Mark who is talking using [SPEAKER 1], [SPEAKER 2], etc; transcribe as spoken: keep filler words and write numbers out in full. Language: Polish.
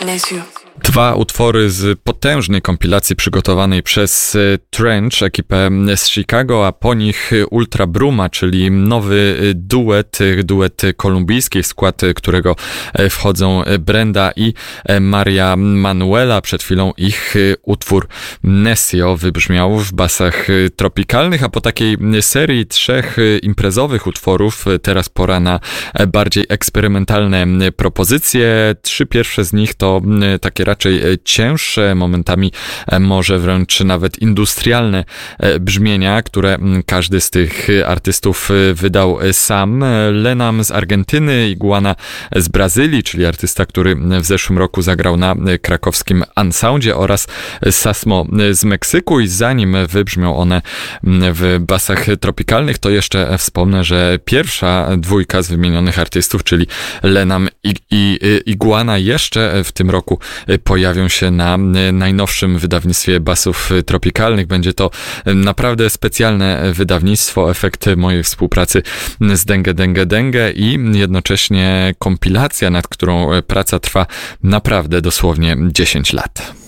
[SPEAKER 1] les yeux.
[SPEAKER 2] Dwa utwory z potężnej kompilacji przygotowanej przez Trench, ekipę z Chicago, a po nich Ultra Bruma, czyli nowy duet, duet kolumbijski, w skład którego wchodzą Brenda i Maria Manuela. Przed chwilą ich utwór Necio wybrzmiał w basach tropikalnych, a po takiej serii trzech imprezowych utworów teraz pora na bardziej eksperymentalne propozycje. Trzy pierwsze z nich to takie raczej cięższe, momentami może wręcz nawet industrialne brzmienia, które każdy z tych artystów wydał sam. Lenam z Argentyny, Iguana z Brazylii, czyli artysta, który w zeszłym roku zagrał na krakowskim Unsoundzie, oraz Sasmo z Meksyku, i zanim wybrzmią one w basach tropikalnych, to jeszcze wspomnę, że pierwsza dwójka z wymienionych artystów, czyli Lenam i, i Iguana, jeszcze w tym roku pojawią się na najnowszym wydawnictwie basów tropikalnych. Będzie to naprawdę specjalne wydawnictwo, efekt mojej współpracy z Denge Denge Denge i jednocześnie kompilacja, nad którą praca trwa naprawdę dosłownie dziesięć lat.